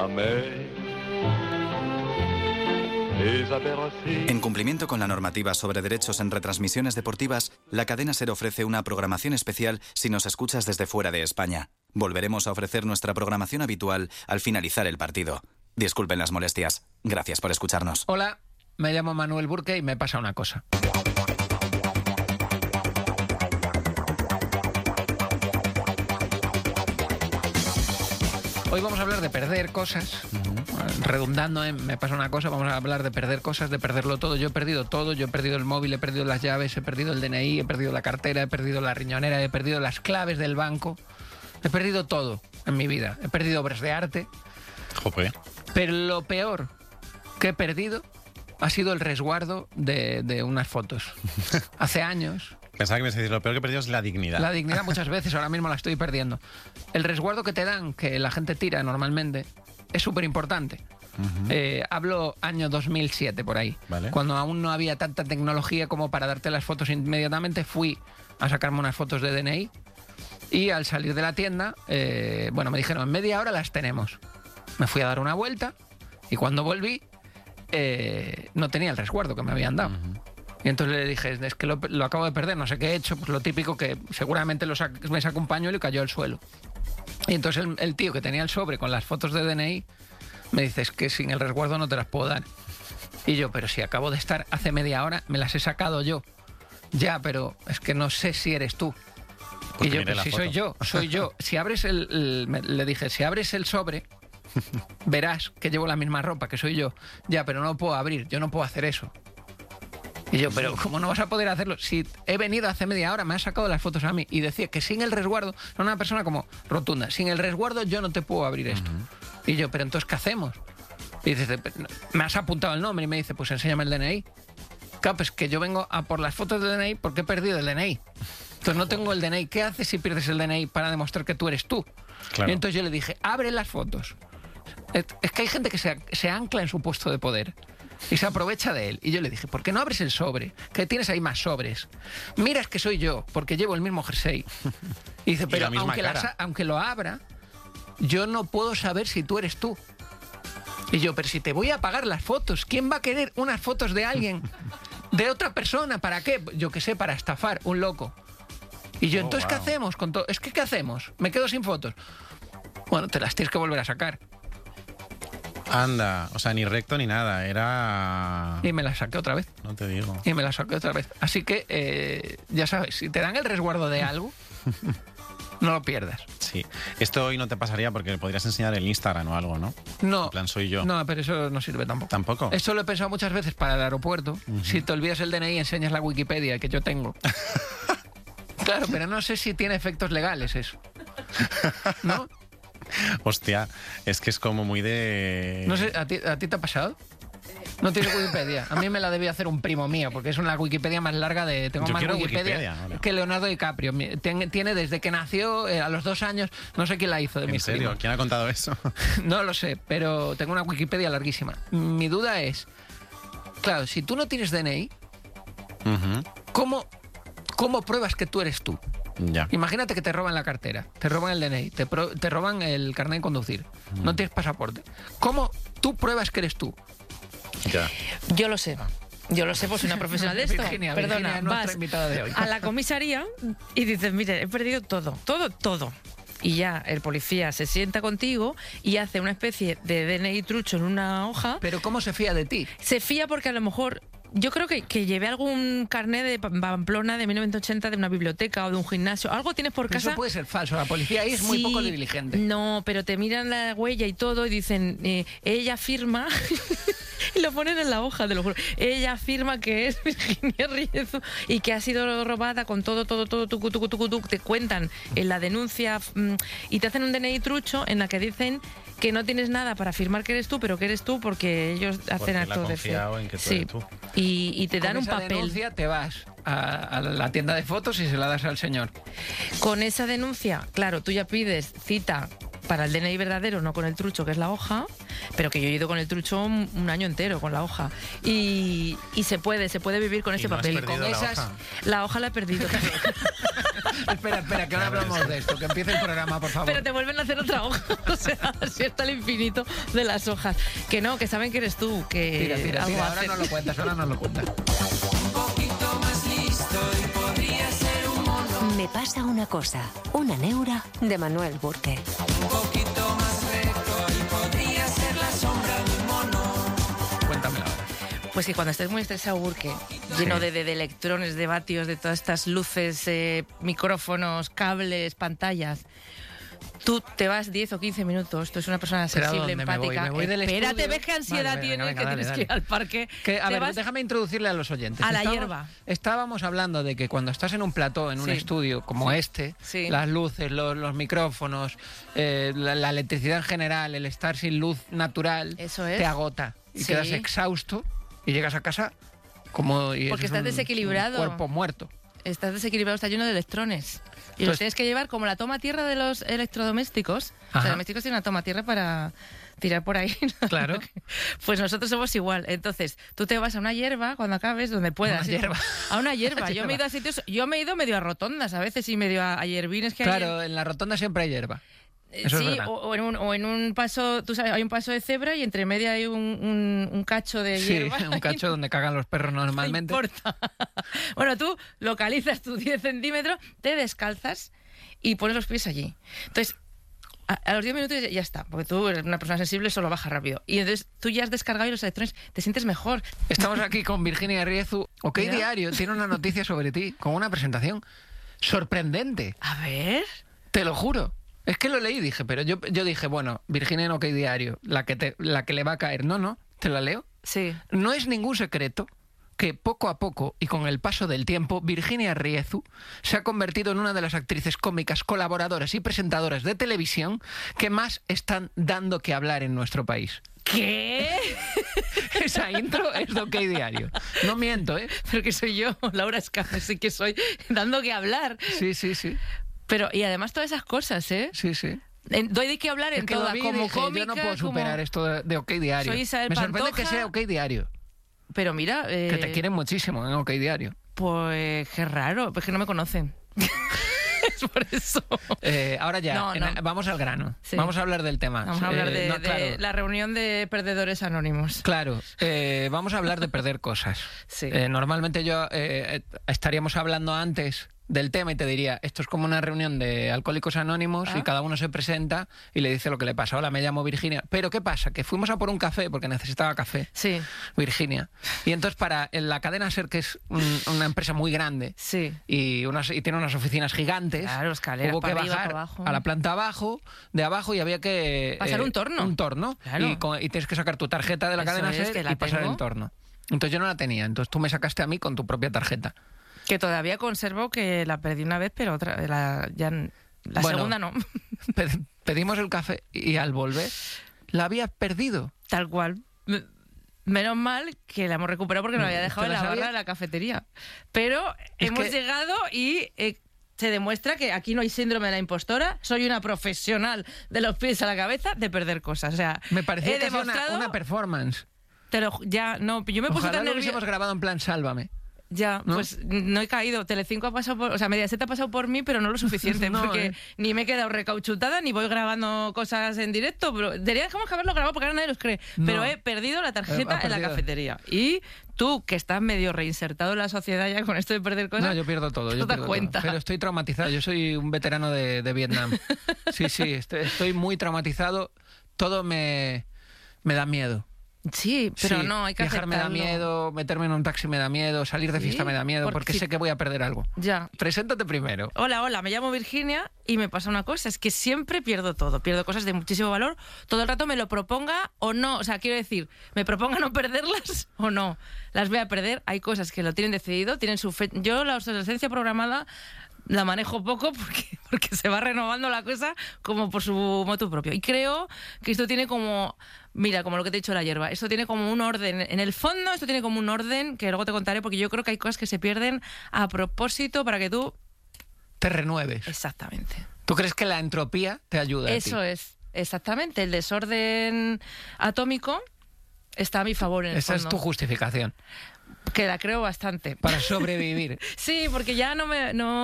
En cumplimiento con la normativa sobre derechos en retransmisiones deportivas, la cadena SER ofrece una programación especial si nos escuchas desde fuera de España. Volveremos a ofrecer nuestra programación habitual al finalizar el partido. Disculpen las molestias. Gracias por escucharnos. Hola, me llamo Manuel Burke y me pasa una cosa. Hoy vamos a hablar de perder cosas. Redundando en me pasa una cosa, vamos a hablar de perder cosas, de perderlo todo. Yo he perdido todo, yo he perdido el móvil, he perdido las llaves, he perdido el DNI, he perdido la cartera, he perdido la riñonera, he perdido las claves del banco. He perdido todo en mi vida. He perdido obras de arte. Jope. Pero lo peor que he perdido ha sido el resguardo de unas fotos. Hace años... Pensaba que me ibas a decir, lo peor que he perdido es la dignidad. La dignidad muchas veces, ahora mismo la estoy perdiendo. El resguardo que te dan, que la gente tira normalmente, es súper importante. Hablo año 2007, por ahí. Vale. Cuando aún no había tanta tecnología como para darte las fotos inmediatamente, fui a sacarme unas fotos de DNI y al salir de la tienda, me dijeron, en media hora las tenemos. Me fui a dar una vuelta y cuando volví, no tenía el resguardo que me habían dado. Y entonces le dije, es que lo acabo de perder, no sé qué he hecho, pues lo típico que seguramente me sacó un pañuelo y cayó al suelo. Y entonces el tío que tenía el sobre con las fotos de DNI me dice, es que sin el resguardo no te las puedo dar. Y yo, pero si acabo de estar hace media hora, me las he sacado yo. Ya, pero es que no sé si eres tú. Pues y yo, pero si soy yo. Si abres le dije, si abres el sobre, verás que llevo la misma ropa, que soy yo. Ya, pero no lo puedo abrir, yo no puedo hacer eso. Y yo, pero ¿cómo no vas a poder hacerlo? Si he venido hace media hora, me has sacado las fotos a mí y decía que sin el resguardo, era una persona como rotunda, sin el resguardo yo no te puedo abrir esto. Y yo, pero entonces, ¿qué hacemos? Y dice, me has apuntado el nombre y me dice, pues enséñame el DNI. Claro, pues que yo vengo a por las fotos de DNI porque he perdido el DNI. Entonces no tengo el DNI. ¿Qué haces si pierdes el DNI para demostrar que tú eres tú? Claro. Y entonces yo le dije, abre las fotos. Es que hay gente que se ancla en su puesto de poder y se aprovecha de él. Y yo le dije, ¿por qué no abres el sobre? Que tienes ahí más sobres. Miras que soy yo, porque llevo el mismo jersey. Y dice, pero aunque lo abra, yo no puedo saber si tú eres tú. Y yo, pero si te voy a pagar las fotos, ¿quién va a querer unas fotos de alguien, de otra persona? ¿Para qué? Yo qué sé, para estafar, un loco. Y yo, entonces, ¿qué hacemos con todo? Es que, ¿qué hacemos? Me quedo sin fotos. Bueno, te las tienes que volver a sacar. Anda, o sea, ni recto ni nada, era... Y me la saqué otra vez. No te digo. Y me la saqué otra vez. Así que, ya sabes, si te dan el resguardo de algo, no lo pierdas. Sí. Esto hoy no te pasaría porque podrías enseñar el Instagram o algo, ¿no? No. En plan, soy yo. No, pero eso no sirve tampoco. ¿Tampoco? Esto lo he pensado muchas veces para el aeropuerto. Si te olvidas el DNI, enseñas la Wikipedia que yo tengo. Claro, pero no sé si tiene efectos legales eso. ¿No? Hostia, es que es como muy de... No sé, ¿a ti te ha pasado? No tienes Wikipedia. A mí me la debía hacer un primo mío, porque es la Wikipedia más larga de... Tengo Yo más quiero Wikipedia vale. que Leonardo DiCaprio. Tiene desde que nació, a los 2 años, no sé quién la hizo de mis ¿En serio? primos. ¿Quién ha contado eso? No lo sé, pero tengo una Wikipedia larguísima. Mi duda es, claro, si tú no tienes DNI, ¿cómo pruebas que tú eres tú? Ya. Imagínate que te roban la cartera, te roban el DNI, te roban el carnet de conducir, no tienes pasaporte. ¿Cómo tú pruebas que eres tú? Ya. Yo lo sé, pues soy una profesional de esto. Virginia, Perdona, nuestra vas invitada de hoy. a la comisaría y dices, mire, he perdido todo. Y ya el policía se sienta contigo y hace una especie de DNI trucho en una hoja. Pero ¿cómo se fía de ti? Se fía porque a lo mejor... Yo creo que llevé algún carnet de Pamplona de 1980 de una biblioteca o de un gimnasio. Algo tienes por casa. Eso puede ser falso. La policía ahí es muy poco diligente. No, pero te miran la huella y todo y dicen, ella firma... Y lo ponen en la hoja, te lo juro. Ella afirma que es Virginia Riezo y que ha sido robada con todo, te cuentan en la denuncia y te hacen un DNI trucho en la que dicen que no tienes nada para afirmar que eres tú, pero que eres tú porque ellos hacen acto de fe. En que tú sí. eres tú. Y te dan un papel. Con esa denuncia te vas a la tienda de fotos y se la das al señor. Con esa denuncia, claro, tú ya pides cita para el DNI verdadero, no con el trucho, que es la hoja, pero que yo he ido con el trucho un año entero, con la hoja. Y se puede vivir con ese no has papel. perdido Con la esas, hoja? la hoja la he perdido también. Espera, que ahora hablamos de esto. Que empiece el programa, por favor. Pero te vuelven a hacer otra hoja. O sea, así hasta el infinito de las hojas. Que no, que saben que eres tú. Que Tira. algo Ahora haces. no lo cuentas, Me pasa una cosa, una neura de Manuel Burke. Cuéntamelo ahora. Pues que cuando estés muy estresado, Burke, lleno Sí. de electrones, de vatios, de todas estas luces, micrófonos, cables, pantallas, tú te vas 10 o 15 minutos, tú eres una persona ¿Pero a sensible, dónde me voy? empática. ¿Me voy del Espérate, estudio? ves qué ansiedad Vale, tienes, venga, que dale, tienes dale. que ir al parque. Que, a Te ver, vas déjame introducirle a los oyentes. a la hierba. Estábamos hablando de que cuando estás en un plató, en un Sí. estudio como este, Sí. las luces, los micrófonos, la electricidad en general, el estar sin luz natural, Eso es. te agota y Sí. quedas exhausto y llegas a casa como... y Porque eso es estás un desequilibrado. cuerpo muerto. Estás desequilibrado, está lleno de electrones. Y los Entonces- tienes que llevar como la toma tierra de los electrodomésticos. Ajá. Los domésticos tienen una toma tierra para tirar por ahí. Claro. Pues nosotros somos igual. Entonces, tú te vas a una hierba cuando acabes, donde puedas. Una hierba. A una hierba. Una Yo me he ido a sitios, yo me he ido medio a rotondas a veces y medio a hierbines que hay. Claro, en la rotonda siempre hay hierba. Eso es Sí, verdad. o en un paso, tú sabes, hay un paso de cebra y entre medio hay un cacho de Sí, hierba. un cacho donde cagan los perros normalmente. No importa. Bueno, tú localizas tus 10 centímetros, te descalzas y pones los pies allí. Entonces, a los 10 minutos ya está, porque tú eres una persona sensible, solo baja rápido. Y entonces tú ya has descargado y los electrones, te sientes mejor. Estamos aquí con Virginia Riezu. OK Mira. Diario tiene una noticia sobre ti, con una presentación sorprendente. A ver. Te lo juro. Es que lo leí y dije, pero yo dije, bueno, Virginia en OK Diario, la que le va a caer. No, te la leo. Sí. No es ningún secreto que poco a poco y con el paso del tiempo, Virginia Riezu se ha convertido en una de las actrices cómicas, colaboradoras y presentadoras de televisión que más están dando que hablar en nuestro país. ¿Qué? Esa intro es de OK Diario. No miento, ¿eh? Pero que soy yo, Laura Escafe, sí que soy, dando que hablar. Sí. Pero, y además todas esas cosas, ¿eh? Sí. Doy de qué hablar en Es que lo todas, vi y como dije, cómica, yo no puedo como- superar esto de OK Diario. Soy Isabel Me sorprende que Pantoja. sea OK Diario. Pero mira... Que te quieren muchísimo en OK Diario. Pues qué raro, pues que no me conocen. Es por eso. Ahora ya, No. vamos al grano. Sí. Vamos a hablar del tema. Vamos a hablar de, no, claro. de la reunión de perdedores anónimos. Claro, vamos a hablar de perder cosas. Sí. Normalmente yo estaríamos hablando antes del tema y te diría, esto es como una reunión de alcohólicos anónimos y cada uno se presenta y le dice lo que le pasa. Hola, me llamo Virginia. Pero ¿qué pasa? Que fuimos a por un café porque necesitaba café. Sí, Virginia. Y entonces en la cadena SER, que es una empresa muy grande sí. y tiene unas oficinas gigantes, Claro, escaleras hubo que para arriba, bajar para abajo. a la planta de abajo y había que... Pasar un torno. Un torno. Claro. Y tienes que sacar tu tarjeta de la Eso cadena es, SER que la y pasar tengo. el torno. Entonces yo no la tenía. Entonces tú me sacaste a mí con tu propia tarjeta. Que todavía conservo que la perdí una vez, pero la Bueno. segunda no. Pedimos el café y al volver la habías perdido. Tal cual. Menos mal que la hemos recuperado porque nos había dejado ¿Te en la la barra sabías? de la cafetería. Pero Es hemos que- llegado y se demuestra que aquí no hay síndrome de la impostora. Soy una profesional de los pies a la cabeza de perder cosas. O sea, Me parecía he que hacía demostrado... una performance. Ya, no, yo me puse Ojalá tan lo nerviosa. hubiésemos grabado en plan Sálvame. Ya, ¿No? pues no he caído. Telecinco ha pasado por... O sea, Mediaset ha pasado por mí, pero no lo suficiente. No, porque ni me he quedado recauchutada, ni voy grabando cosas en directo. Pero deberíamos que haberlo grabado porque ahora nadie los cree. No. Pero he perdido la tarjeta Ha en la perdido. cafetería. Y tú, que estás medio reinsertado en la sociedad ya con esto de perder cosas... No, yo pierdo todo. ¿te Yo das pierdo cuenta? todo. Pero estoy traumatizado. Yo soy un veterano de Vietnam. Sí, estoy muy traumatizado. Todo me da miedo. Sí, pero Sí, no, hay que viajar me da aceptarlo. miedo, meterme en un taxi me da miedo, salir de ¿Sí? fiesta me da miedo, porque Porque- sé que voy a perder algo. Ya. Preséntate primero. Hola, me llamo Virginia y me pasa una cosa, es que siempre pierdo todo, pierdo cosas de muchísimo valor, todo el rato me lo proponga o no, o sea, quiero decir, me proponga no perderlas o no, las voy a perder, hay cosas que lo tienen decidido, tienen su fe... Yo la obsolescencia programada la manejo poco porque se va renovando la cosa como por su motu propio. Y creo que esto tiene como... Mira, como lo que te he dicho de la hierba, esto tiene como un orden. En el fondo, esto tiene como un orden que luego te contaré porque yo creo que hay cosas que se pierden a propósito para que tú... Te renueves. Exactamente. ¿Tú crees que la entropía te ayuda a ti? Eso es, exactamente. El desorden atómico está a mi favor en el Esa fondo. es tu justificación. Que la creo bastante. Para sobrevivir. Sí, porque ya no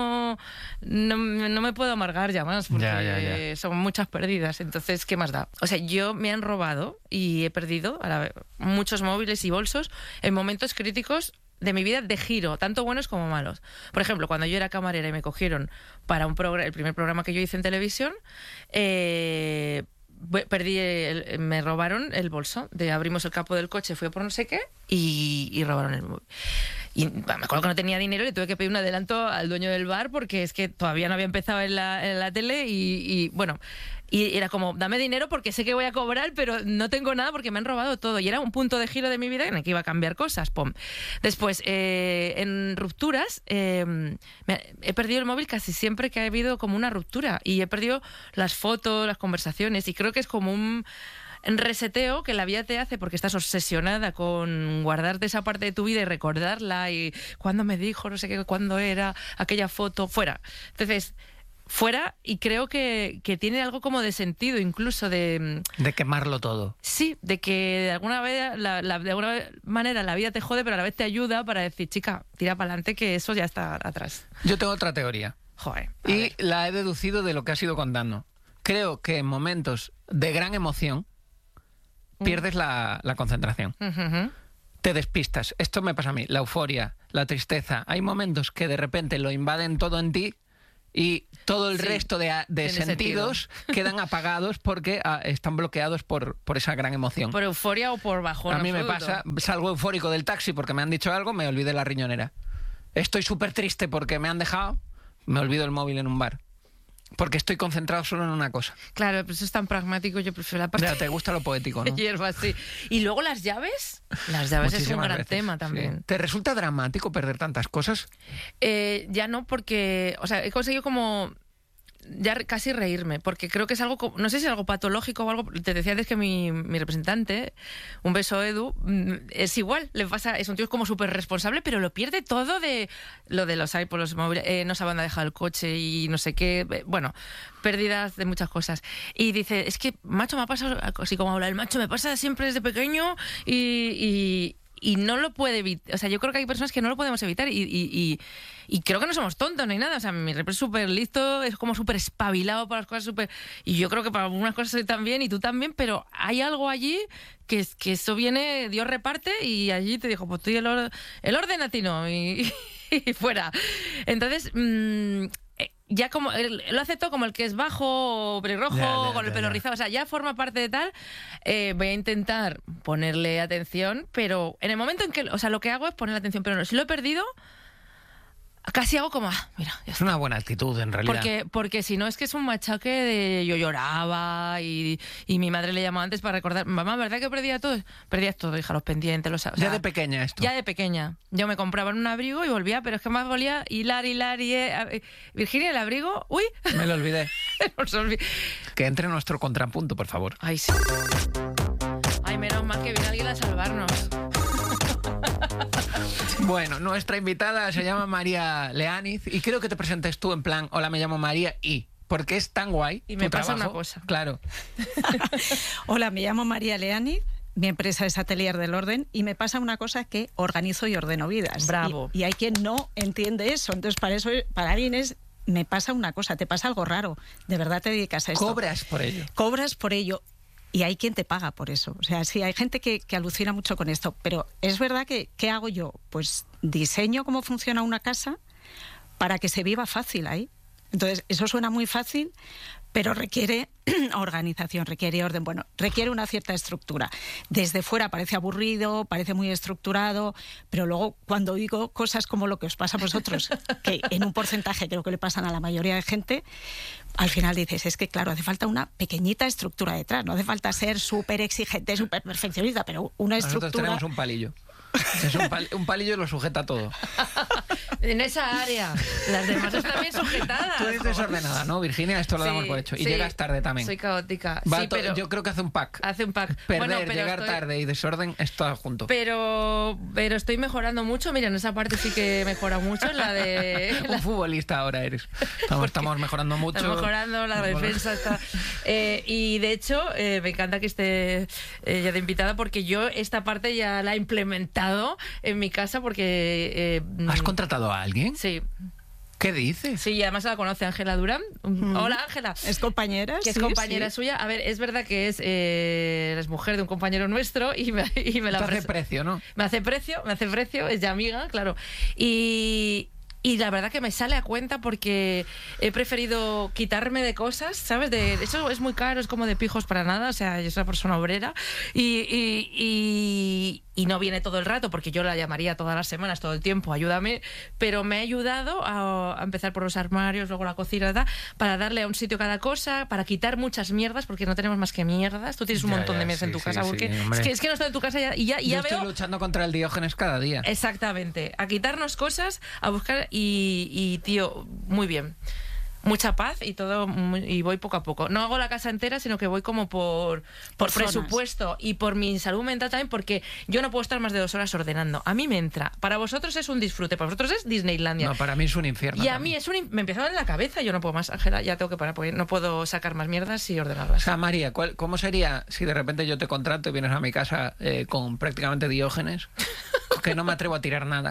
me puedo amargar ya más, porque son muchas pérdidas. Entonces, ¿qué más da? O sea, me han robado y he perdido muchos móviles y bolsos en momentos críticos de mi vida de giro, tanto buenos como malos. Por ejemplo, cuando yo era camarera y me cogieron para el primer programa que yo hice en televisión, me robaron el bolso. Abrimos el capó del coche, fui a por no sé qué y robaron el móvil. Y me acuerdo que no tenía dinero y le tuve que pedir un adelanto al dueño del bar porque es que todavía no había empezado en la tele y bueno, y era como, dame dinero porque sé que voy a cobrar, pero no tengo nada porque me han robado todo. Y era un punto de giro de mi vida en el que iba a cambiar cosas. ¡Pum! Después, en rupturas, he perdido el móvil casi siempre que ha habido como una ruptura. Y he perdido las fotos, las conversaciones. Y creo que es como un reseteo que la vida te hace porque estás obsesionada con guardarte esa parte de tu vida y recordarla. Y cuándo me dijo, no sé qué, cuándo era aquella foto, fuera. Entonces, fuera, y creo que tiene algo como de sentido, incluso de quemarlo todo. Sí, de que de alguna manera la vida te jode, pero a la vez te ayuda para decir, chica, tira para adelante que eso ya está atrás. Yo tengo otra teoría. Joder. Y la he deducido de lo que has ido contando. Creo que en momentos de gran emoción pierdes la concentración. Uh-huh. Te despistas. Esto me pasa a mí. La euforia, la tristeza. Hay momentos que de repente lo invaden todo en ti y todo el resto de sentidos quedan apagados porque están bloqueados por esa gran emoción. Por euforia o por bajón. A mí absoluto. me pasa, salgo eufórico del taxi porque me han dicho algo, me olvidé la riñonera. Estoy súper triste porque me han dejado, me olvido el móvil en un bar. Porque estoy concentrado solo en una cosa. Claro, pero eso es tan pragmático, yo prefiero la parte... Ya, te gusta lo poético, ¿no? Hierba, sí. Y luego las llaves. Las llaves es un gran tema también. Sí. ¿Te resulta dramático perder tantas cosas? Ya no, porque... O sea, he conseguido como... ya casi reírme, porque creo que es algo, no sé si es algo patológico o algo. Te decía antes que mi representante, un beso Edu, es igual, le pasa, es un tío como súper responsable, pero lo pierde todo de lo de los iPods, los móviles, no sabe dónde dejar el coche y no sé qué, bueno, pérdidas de muchas cosas. Y dice, es que, macho, me ha pasado, así como habla el macho, me pasa siempre desde pequeño y no lo puede evitar. O sea, yo creo que hay personas que no lo podemos evitar y creo que no somos tontos ni nada. O sea, mi repre es súper listo, es como súper espabilado para las cosas, súper... Y yo creo que para algunas cosas soy también y tú también, pero hay algo allí que eso viene, Dios reparte y allí te dijo, pues tú y el orden a ti no, y fuera. Entonces... ya como lo hace todo como el que es bajo o pelirrojo con el pelo rizado, o sea, ya forma parte de tal. Voy a intentar ponerle atención, pero en el momento en que, o sea, lo que hago es ponerle atención, pero no, si lo he perdido, casi hago como, mira, ya está. Es una buena actitud, en realidad. Porque si no es que es un machaque de yo lloraba y mi madre le llamaba antes para recordar, mamá, ¿verdad que perdías todo? Perdías todo, hija, los pendientes, o sea, ya de pequeña esto. Ya de pequeña. Yo me compraba un abrigo y volvía, pero es que más volía hilar y... Virginia, el abrigo, uy. Me lo olvidé. Que entre nuestro contrapunto, por favor. Ay, sí. Ay, menos mal que viene alguien a salvarnos. Bueno, nuestra invitada se llama María Leániz y quiero que te presentes tú en plan, hola, me llamo María y... Porque es tan guay. Y me pasa una cosa. Claro. Hola, me llamo María Leániz, mi empresa es Atelier del Orden y me pasa una cosa que organizo y ordeno vidas. Bravo. Y hay quien no entiende eso. Entonces, para alguien me pasa una cosa, te pasa algo raro. De verdad te dedicas a esto. Cobras por ello. Cobras por ello. Y hay quien te paga por eso. O sea, sí, hay gente que alucina mucho con esto. Pero es verdad que, ¿qué hago yo? Pues diseño cómo funciona una casa para que se viva fácil ahí. Entonces, eso suena muy fácil, pero requiere organización, requiere orden. Bueno, requiere una cierta estructura. Desde fuera parece aburrido, parece muy estructurado, pero luego cuando digo cosas como lo que os pasa a vosotros, que en un porcentaje creo que le pasan a la mayoría de gente, al final dices, es que claro, hace falta una pequeñita estructura detrás, no hace falta ser súper exigente, súper perfeccionista, pero una estructura... Nosotros tenemos un palillo. Es un palillo y lo sujeta todo. En esa área. Las demás están bien sujetadas. Tú eres desordenada, ¿no, Virginia? Esto lo damos por hecho. Y llegas tarde también. Soy caótica. Pero yo creo que hace un pack. Perder, llegar tarde y desorden es todo junto. Pero estoy mejorando mucho. Mira, en esa parte sí que he mejorado mucho. En la de... Un futbolista ahora eres. Estamos mejorando mucho. Estamos mejorando, la defensa está... y de hecho, me encanta que esté ya de invitada, porque yo esta parte ya la he implementado en mi casa, porque... ¿Has contratado a alguien? Sí. ¿Qué dices? Sí, y además la conoce Ángela Durán. Hola, Ángela. ¿Es compañera? Que es compañera suya. A ver, es verdad que es mujer de un compañero nuestro y me la hace precio, ¿no? Me hace precio, es ya amiga, claro. Y la verdad que me sale a cuenta, porque he preferido quitarme de cosas, ¿sabes? Eso es muy caro, es como de pijos para nada. O sea, yo soy una persona obrera y no viene todo el rato, porque yo la llamaría todas las semanas, todo el tiempo, ayúdame. Pero me ha ayudado a empezar por los armarios, luego la cocina, para darle a un sitio cada cosa, para quitar muchas mierdas, porque no tenemos más que mierdas. Tú tienes un montón de mierdas en tu casa, porque es que no estoy en tu casa y ya yo veo... estoy luchando contra el Diógenes cada día. Exactamente, a quitarnos cosas, a buscar y tío, muy bien. Mucha paz y todo, y voy poco a poco. No hago la casa entera, sino que voy como por presupuesto y por mi salud mental también, porque yo no puedo estar más de 2 horas ordenando. A mí me entra. Para vosotros es un disfrute, para vosotros es Disneylandia. No, para mí es un infierno. Y a mí me empieza a dar en la cabeza. Yo no puedo más, Ángela, ya tengo que parar, porque no puedo sacar más mierdas y ordenarlas. O sea, María, ¿cómo sería si de repente yo te contrato y vienes a mi casa con prácticamente Diógenes? Que no me atrevo a tirar nada.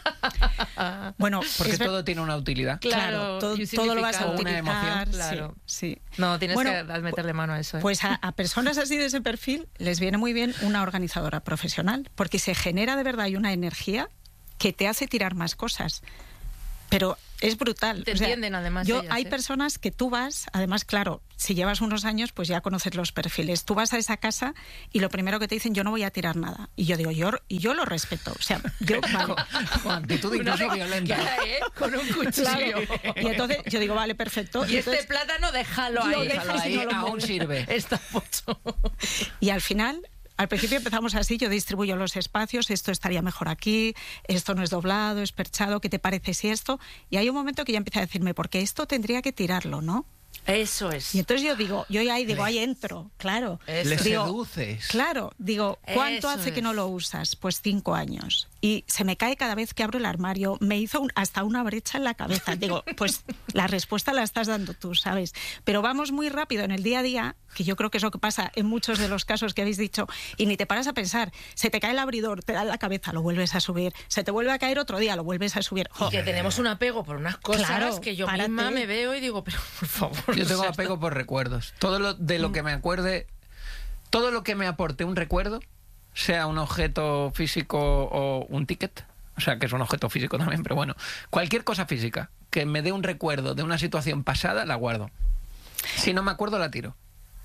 Bueno, porque todo tiene una utilidad. Claro, todo lo vas a utilizar. Una emoción. Claro. Sí. No, tienes que meterle mano a eso. Pues a personas así de ese perfil les viene muy bien una organizadora profesional, porque se genera de verdad una energía que te hace tirar más cosas. Pero es brutal. Te entienden, además. Hay personas que tú vas, además, claro, si llevas unos años, pues ya conoces los perfiles. Tú vas a esa casa y lo primero que te dicen, yo no voy a tirar nada. Y yo digo, yo lo respeto. O sea, yo vale. Con actitud incluso violenta. Con un cuchillo. Y entonces yo digo, vale, perfecto. Y este plátano déjalo ahí. Déjalo ahí, aún sirve. Está mucho. Y al final... Al principio empezamos así, yo distribuyo los espacios, esto estaría mejor aquí, esto no es doblado, es perchado, ¿qué te parece si esto? Y hay un momento que ya empieza a decirme, porque esto tendría que tirarlo, ¿no? Eso es. Y entonces ahí entro, claro. Le seduces. Claro, digo, ¿cuánto Eso hace que no lo usas? Pues 5 años. Y se me cae cada vez que abro el armario, me hizo hasta una brecha en la cabeza. Digo, pues la respuesta la estás dando tú, ¿sabes? Pero vamos muy rápido en el día a día, que yo creo que es lo que pasa en muchos de los casos que habéis dicho, y ni te paras a pensar, se te cae el abridor, te da en la cabeza, lo vuelves a subir, se te vuelve a caer otro día, lo vuelves a subir. Y que tenemos un apego por unas cosas, claro, que yo misma me veo y digo, pero por favor. Yo tengo apego por recuerdos. Todo lo que me acuerde, todo lo que me aporte un recuerdo, sea un objeto físico o un ticket, o sea, que es un objeto físico también, pero bueno, cualquier cosa física que me dé un recuerdo de una situación pasada, la guardo. Si no me acuerdo, la tiro.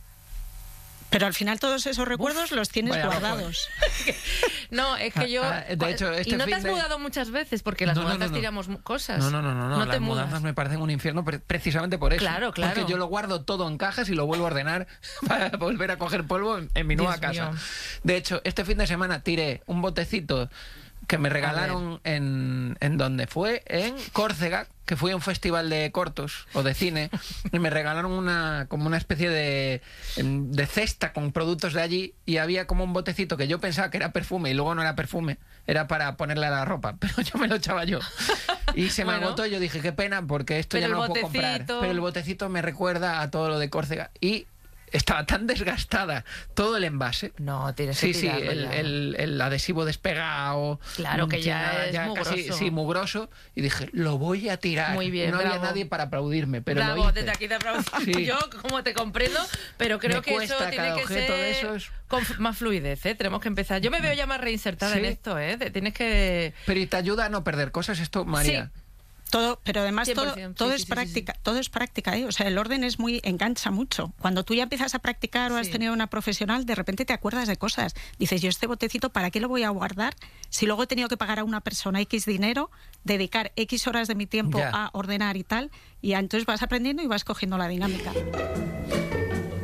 Pero al final todos esos recuerdos los tienes guardados. No, es que yo... de hecho, y no te has mudado muchas veces, porque las mudanzas tiramos cosas. No las mudanzas me parecen un infierno precisamente por eso. Claro. Porque yo lo guardo todo en cajas y lo vuelvo a ordenar para volver a coger polvo en mi nueva casa. De hecho, este fin de semana tiré un botecito que me regalaron en donde fue, en Córcega, que fui a un festival de cortos o de cine, y me regalaron como una especie de cesta con productos de allí, y había como un botecito que yo pensaba que era perfume y luego no era perfume, era para ponerle a la ropa, pero yo me lo echaba yo. Y se me agotó y yo dije, qué pena, porque esto ya no lo puedo comprar. Pero el botecito me recuerda a todo lo de Córcega. Y estaba tan desgastada todo el envase. No, tienes que tirarlo el adhesivo despegado. Claro, que ya es mugroso. Casi mugroso. Y dije, lo voy a tirar. Muy bien, no bravo. Había nadie para aplaudirme, pero bravo, lo hice. desde aquí te aplaudo. Sí. Yo, como te comprendo, pero creo que eso tiene que ser con más fluidez, ¿eh? Tenemos que empezar. Yo me veo ya más reinsertada en esto, ¿eh? Tienes que... Pero ¿y te ayuda a no perder cosas esto, María? Sí. Todo, pero además todo es práctica, ¿eh? O sea, el orden engancha mucho. Cuando tú ya empiezas a practicar o has tenido una profesional, de repente te acuerdas de cosas. Dices, yo este botecito, ¿para qué lo voy a guardar? Si luego he tenido que pagar a una persona X dinero, dedicar X horas de mi tiempo a ordenar y tal, y entonces vas aprendiendo y vas cogiendo la dinámica.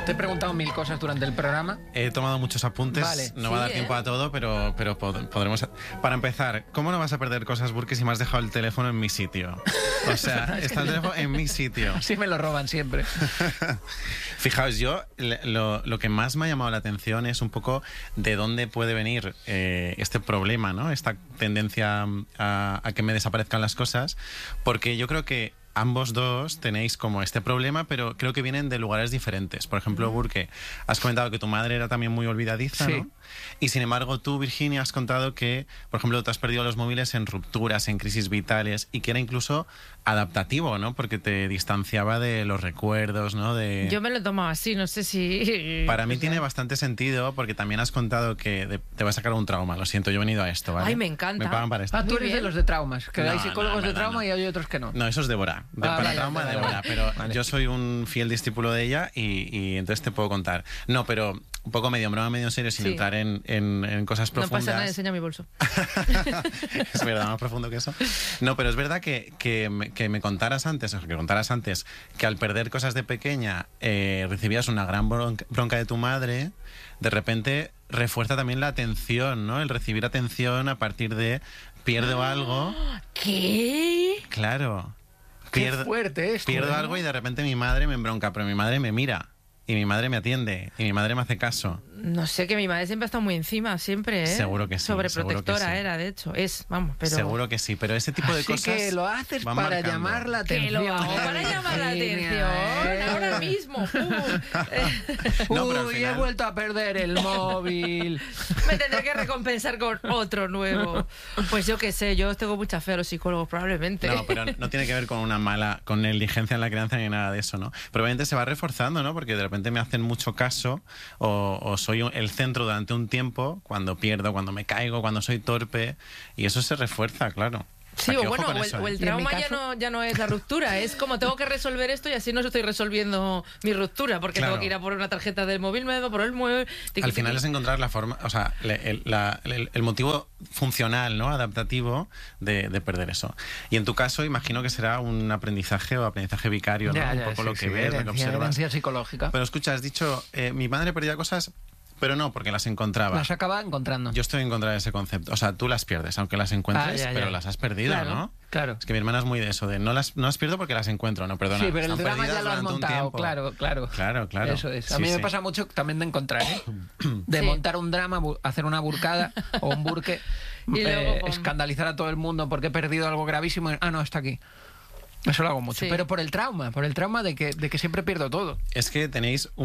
Te he preguntado 1000 cosas durante el programa. He tomado muchos apuntes, Vale. no va a dar tiempo a todo, pero podremos... Para empezar, ¿cómo no vas a perder cosas, Burke, si me has dejado el teléfono en mi sitio? O sea, está el teléfono en mi sitio. Así me lo roban siempre. Fijaos, yo lo que más me ha llamado la atención es un poco de dónde puede venir este problema, ¿no? Esta tendencia a que me desaparezcan las cosas, porque yo creo que ambos dos tenéis como este problema, pero creo que vienen de lugares diferentes. Por ejemplo, Burke, has comentado que tu madre era también muy olvidadiza, Sí. ¿no? Y sin embargo, tú, Virginia, has contado que, por ejemplo, te has perdido los móviles en rupturas, en crisis vitales, y que era incluso adaptativo, ¿no? Porque te distanciaba de los recuerdos, ¿no? Yo me lo he tomado así, no sé si... Para mí tiene bastante sentido, porque también has contado que te va a sacar un trauma. Lo siento, yo he venido a esto, ¿vale? Ay, me encanta. Me pagan para esto. Ah, tú Muy eres de bien. los de traumas, que No, hay psicólogos no, en de verdad trauma no. y hay otros que no. No, eso es Débora. Para vale, trauma, vale, Débora. vale. Pero Vale. yo soy un fiel discípulo de ella y entonces te puedo contar. No, pero un poco medio en broma, medio en serio, sin Sí. entrar en cosas No profundas. pasa nada, enseña mi bolso. Es verdad, más profundo que eso. No, pero es verdad que me contaras antes, o que contaras antes, que al perder cosas de pequeña recibías una gran bronca de tu madre. De repente refuerza también la atención, ¿no? El recibir atención a partir de pierdo algo. ¿Qué? Claro. Qué fuerte esto, Pierdo ¿eh? algo y de repente mi madre me embronca, pero mi madre me mira. Y mi madre me atiende. Y mi madre me hace caso. No sé, que mi madre siempre ha estado muy encima, siempre, ¿eh? Seguro que sí, Sobreprotectora seguro que sí. era, de hecho. Es, vamos, pero... Seguro que sí, pero ese tipo de Así cosas que lo haces van para marcando. llamar la Que atención. lo hago para llamar la Virginia, atención, ahora mismo. No, pero al Uy, he final- vuelto a perder el móvil. Me tendré que recompensar con otro nuevo. Pues yo qué sé, yo tengo mucha fe a los psicólogos, probablemente. No, pero no tiene que ver con negligencia en la crianza ni nada de eso, ¿no? Probablemente se va reforzando, ¿no? Porque de repente me hacen mucho caso o soy el centro durante un tiempo cuando pierdo, cuando me caigo, cuando soy torpe, y eso se refuerza, claro. O sea, Sí, que o ojo bueno, con o eso, el Y en trauma mi caso- ya no es la ruptura, es como tengo que resolver esto y así no estoy resolviendo mi ruptura, porque Claro. tengo que ir a por una tarjeta del móvil, me voy por el móvil. Al final es encontrar la forma, o sea, el motivo funcional, ¿no? Adaptativo de perder eso. Y en tu caso, imagino que será un aprendizaje o aprendizaje vicario, ¿no? Un poco lo que ves, lo que observas. herencia psicológica. Pero escucha, has dicho, mi madre perdía cosas, pero no, porque las encontraba. Las acaba encontrando. Yo estoy en contra de ese concepto. O sea, tú las pierdes, aunque las encuentres, ya, ya. pero las has perdido, Claro, ¿no? claro. Es que mi hermana es muy de eso, de no las pierdo porque las encuentro, no, perdona. Sí, pero el están drama ya perdidas lo has durante un montado, tiempo. claro. Claro. Eso es. A Sí, mí me sí. pasa mucho también de encontrar, ¿eh? De Sí. montar un drama, hacer una burcada o un burque, Y luego, escandalizar a todo el mundo porque he perdido algo gravísimo. Ah, no, está aquí. Eso lo hago mucho. Sí. Pero por el trauma de que siempre pierdo todo. Es que tenéis un